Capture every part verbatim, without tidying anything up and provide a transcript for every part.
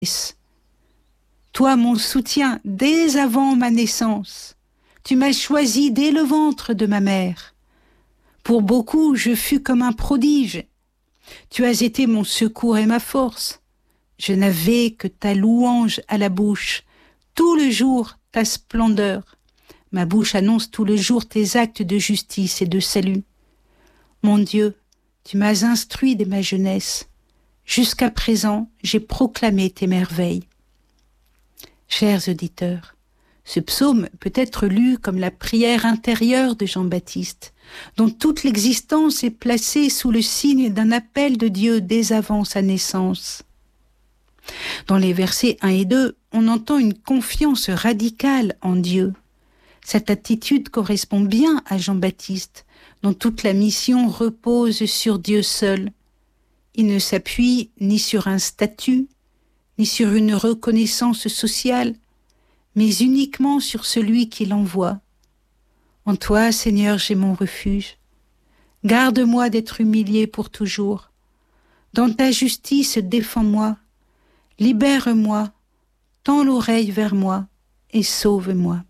Toi, mon soutien, dès avant ma naissance, tu m'as choisi dès le ventre de ma mère. Pour beaucoup, je fus comme un prodige. Tu as été mon secours et ma force. Je n'avais que ta louange à la bouche, tout le jour ta splendeur. Ma bouche annonce tout le jour tes actes de justice et de salut. Mon Dieu, tu m'as instruit dès ma jeunesse. Jusqu'à présent, j'ai proclamé tes merveilles. Chers auditeurs, ce psaume peut être lu comme la prière intérieure de Jean-Baptiste, dont toute l'existence est placée sous le signe d'un appel de Dieu dès avant sa naissance. Dans les versets un et deux, on entend une confiance radicale en Dieu. Cette attitude correspond bien à Jean-Baptiste, dont toute la mission repose sur Dieu seul. Il ne s'appuie ni sur un statut, ni sur une reconnaissance sociale, mais uniquement sur celui qui l'envoie. En toi, Seigneur, j'ai mon refuge. Garde-moi d'être humilié pour toujours. Dans ta justice, défends-moi. Libère-moi, tends l'oreille vers moi et sauve-moi.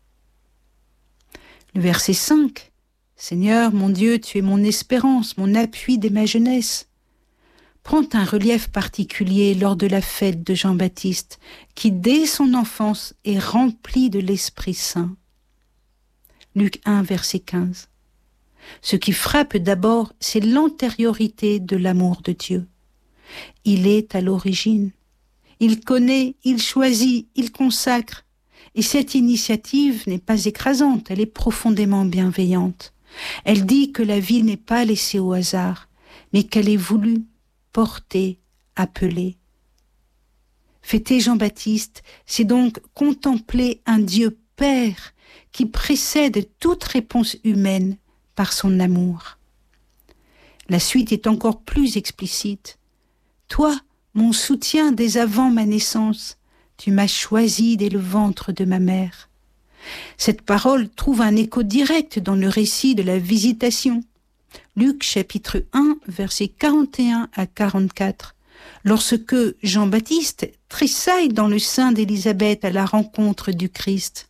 Le verset cinq. Seigneur, mon Dieu, tu es mon espérance, mon appui dès ma jeunesse. Prend un relief particulier lors de la fête de Jean-Baptiste, qui dès son enfance est rempli de l'Esprit Saint. Luc un, verset quinze. Ce qui frappe d'abord, c'est l'antériorité de l'amour de Dieu. Il est à l'origine. Il connaît, il choisit, il consacre. Et cette initiative n'est pas écrasante, elle est profondément bienveillante. Elle dit que la vie n'est pas laissée au hasard, mais qu'elle est voulue, portée, appelée. Fêter Jean-Baptiste, c'est donc contempler un Dieu Père qui précède toute réponse humaine par son amour. La suite est encore plus explicite. Toi, mon soutien dès avant ma naissance, tu m'as choisi dès le ventre de ma mère. Cette parole trouve un écho direct dans le récit de la visitation. Luc chapitre un, versets quarante et un à quarante-quatre, lorsque Jean-Baptiste tressaille dans le sein d'Élisabeth à la rencontre du Christ.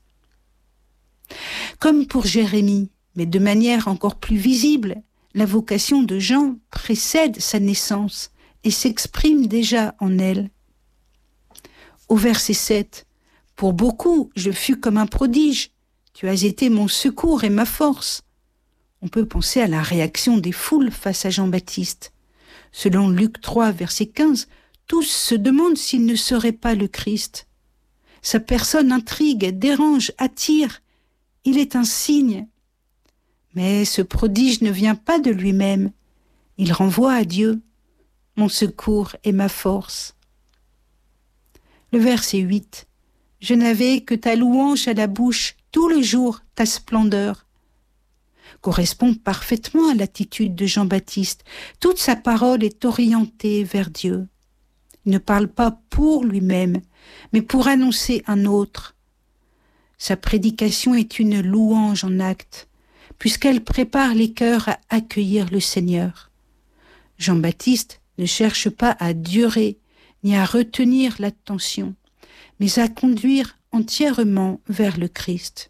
Comme pour Jérémie, mais de manière encore plus visible, la vocation de Jean précède sa naissance et s'exprime déjà en elle. Au verset sept, « Pour beaucoup, je fus comme un prodige. Tu as été mon secours et ma force. » On peut penser à la réaction des foules face à Jean-Baptiste. Selon Luc trois, verset quinze, tous se demandent s'il ne serait pas le Christ. Sa personne intrigue, dérange, attire. Il est un signe. Mais ce prodige ne vient pas de lui-même. Il renvoie à Dieu. Mon secours et ma force. Le verset huit. Je n'avais que ta louange à la bouche, tout le jour ta splendeur. Correspond parfaitement à l'attitude de Jean-Baptiste. Toute sa parole est orientée vers Dieu. Il ne parle pas pour lui-même, mais pour annoncer un autre. Sa prédication est une louange en acte, puisqu'elle prépare les cœurs à accueillir le Seigneur. Jean-Baptiste ne cherche pas à durer ni à retenir l'attention, mais à conduire entièrement vers le Christ.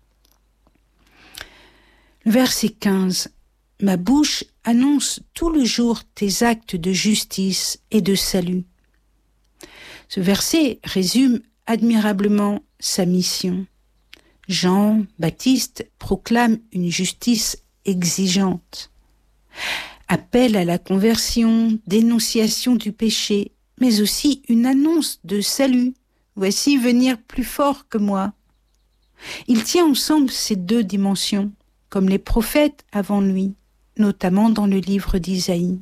Verset quinze. Ma bouche annonce tout le jour tes actes de justice et de salut. Ce verset résume admirablement sa mission. Jean-Baptiste proclame une justice exigeante. Appel à la conversion, dénonciation du péché, mais aussi une annonce de salut. Voici venir plus fort que moi. Il tient ensemble ces deux dimensions, comme les prophètes avant lui, notamment dans le livre d'Isaïe.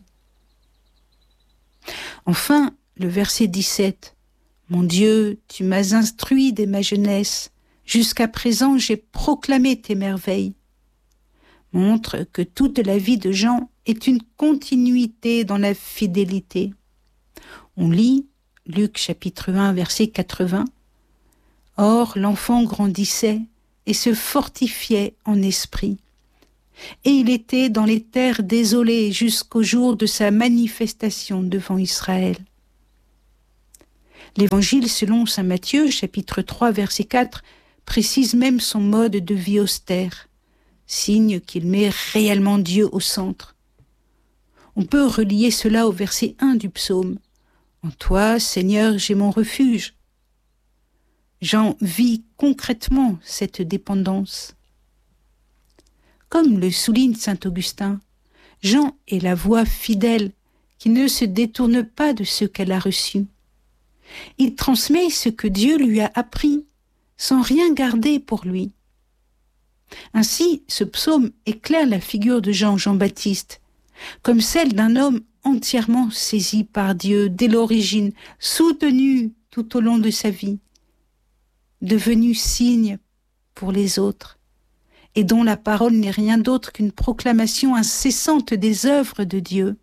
Enfin, le verset dix-sept. Mon Dieu, tu m'as instruit dès ma jeunesse. Jusqu'à présent, j'ai proclamé tes merveilles. Montre que toute la vie de Jean est une continuité dans la fidélité. On lit Luc chapitre un, verset quatre-vingts. Or, l'enfant grandissait et se fortifiait en esprit. Et il était dans les terres désolées jusqu'au jour de sa manifestation devant Israël. L'Évangile selon saint Matthieu, chapitre trois, verset quatre, précise même son mode de vie austère, signe qu'il met réellement Dieu au centre. On peut relier cela au verset un du psaume. « En toi, Seigneur, j'ai mon refuge ». Jean vit concrètement cette dépendance. Comme le souligne saint Augustin, Jean est la voix fidèle qui ne se détourne pas de ce qu'elle a reçu. Il transmet ce que Dieu lui a appris, sans rien garder pour lui. Ainsi, ce psaume éclaire la figure de Jean, Jean-Baptiste, comme celle d'un homme entièrement saisi par Dieu dès l'origine, soutenu tout au long de sa vie, devenu signe pour les autres, et dont la parole n'est rien d'autre qu'une proclamation incessante des œuvres de Dieu.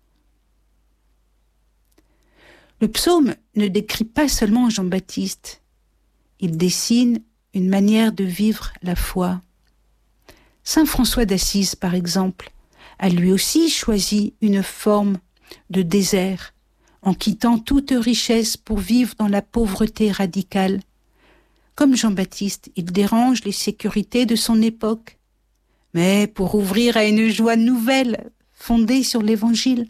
Le psaume ne décrit pas seulement Jean-Baptiste, il dessine une manière de vivre la foi. Saint François d'Assise, par exemple, a lui aussi choisi une forme de désert, en quittant toute richesse pour vivre dans la pauvreté radicale. Comme Jean-Baptiste, il dérange les sécurités de son époque, mais pour ouvrir à une joie nouvelle, fondée sur l'Évangile.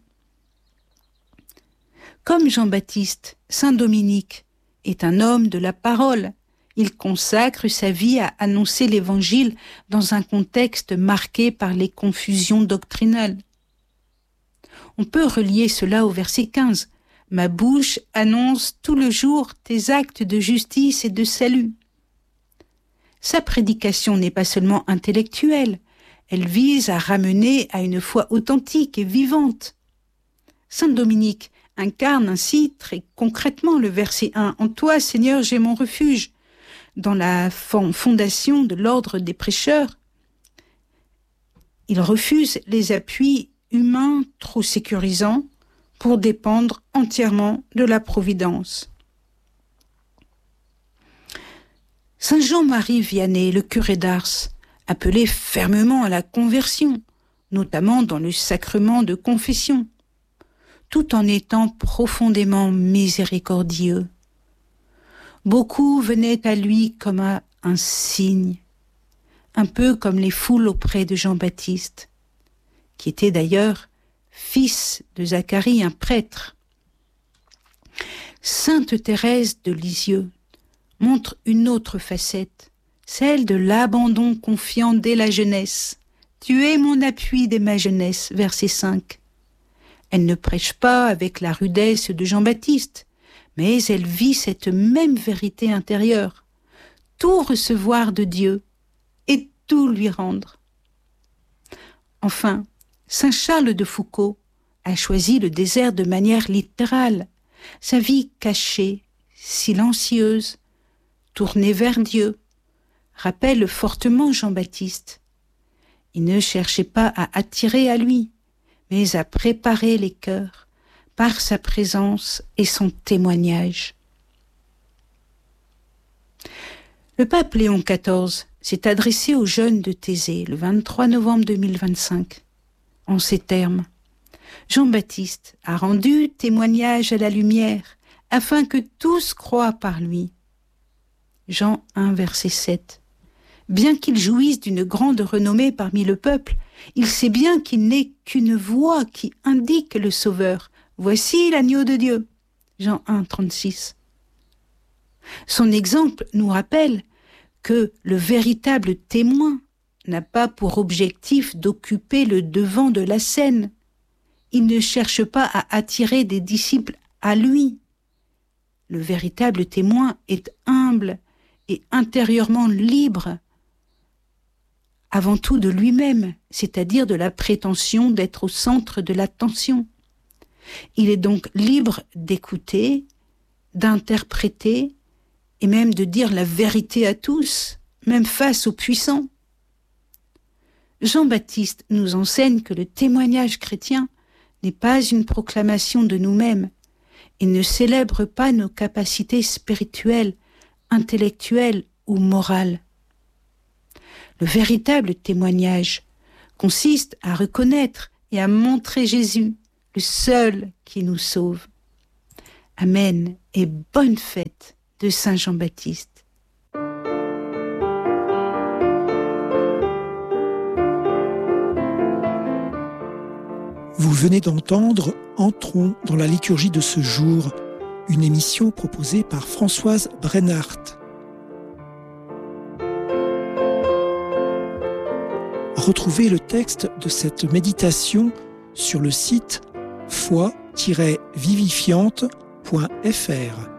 Comme Jean-Baptiste, saint Dominique est un homme de la parole. Il consacre sa vie à annoncer l'Évangile dans un contexte marqué par les confusions doctrinales. On peut relier cela au verset quinze. « Ma bouche annonce tout le jour tes actes de justice et de salut. » Sa prédication n'est pas seulement intellectuelle, elle vise à ramener à une foi authentique et vivante. Saint Dominique incarne ainsi très concrètement le verset un. « En toi, Seigneur, j'ai mon refuge ». Dans la fondation de l'ordre des prêcheurs, il refuse les appuis humains trop sécurisants pour dépendre entièrement de la providence. Saint Jean-Marie Vianney, le curé d'Ars, appelé fermement à la conversion, notamment dans le sacrement de confession, tout en étant profondément miséricordieux. Beaucoup venaient à lui comme à un signe, un peu comme les foules auprès de Jean-Baptiste, qui était d'ailleurs fils de Zacharie, un prêtre. Sainte Thérèse de Lisieux montre une autre facette, celle de l'abandon confiant dès la jeunesse. « Tu es mon appui dès ma jeunesse » verset cinq. Elle ne prêche pas avec la rudesse de Jean-Baptiste, mais elle vit cette même vérité intérieure, tout recevoir de Dieu et tout lui rendre. Enfin, saint Charles de Foucauld a choisi le désert de manière littérale, sa vie cachée, silencieuse, tournée vers Dieu, rappelle fortement Jean-Baptiste. Il ne cherchait pas à attirer à lui, mais à préparer les cœurs par sa présence et son témoignage. Le pape Léon quatorze s'est adressé aux jeunes de Thésée le vingt-trois novembre deux mille vingt-cinq en ces termes. Jean-Baptiste a rendu témoignage à la lumière afin que tous croient par lui. Jean un, verset sept. Bien qu'il jouisse d'une grande renommée parmi le peuple, il sait bien qu'il n'est qu'une voix qui indique le Sauveur. Voici l'agneau de Dieu. Jean un, trente-six. Son exemple nous rappelle que le véritable témoin n'a pas pour objectif d'occuper le devant de la scène. Il ne cherche pas à attirer des disciples à lui. Le véritable témoin est humble et intérieurement libre, avant tout de lui-même, c'est-à-dire de la prétention d'être au centre de l'attention. Il est donc libre d'écouter, d'interpréter et même de dire la vérité à tous, même face aux puissants. Jean-Baptiste nous enseigne que le témoignage chrétien n'est pas une proclamation de nous-mêmes et ne célèbre pas nos capacités spirituelles, intellectuelles ou morales. Le véritable témoignage consiste à reconnaître et à montrer Jésus, le seul qui nous sauve. Amen et bonne fête de Saint Jean-Baptiste. Vous venez d'entendre Entrons dans la liturgie de ce jour, une émission proposée par Françoise Brennart. Retrouvez le texte de cette méditation sur le site foi tiret vivifiante point f r.